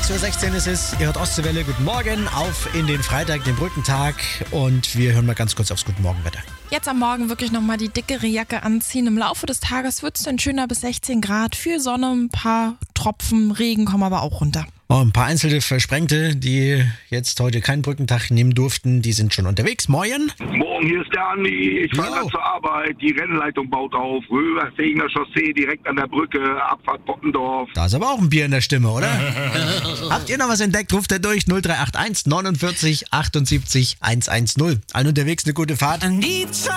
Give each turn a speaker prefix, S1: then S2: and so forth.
S1: 6:16 Uhr ist es. Ihr hört Ostseewelle. Guten Morgen auf in den Freitag, den Brückentag. Und wir hören mal ganz kurz aufs Guten Morgen-Wetter.
S2: Jetzt am Morgen wirklich nochmal die dickere Jacke anziehen. Im Laufe des Tages wird es dann schöner bis 16 Grad. Viel Sonne, ein paar Tropfen, Regen kommen aber auch runter.
S1: Oh, ein paar einzelne Versprengte, die jetzt heute keinen Brückentag nehmen durften, die sind schon unterwegs. Moin.
S3: Morgen, hier ist der Andi. Ich fahre
S1: Jo.
S3: gerade zur Arbeit. Die Rennleitung baut auf. Röverfegener Chaussee, direkt an der Brücke. Abfahrt Bottendorf.
S1: Da ist aber auch ein Bier in der Stimme, oder? Habt ihr noch was entdeckt? Ruft er durch 0381 49 78 110. Allen unterwegs eine gute Fahrt.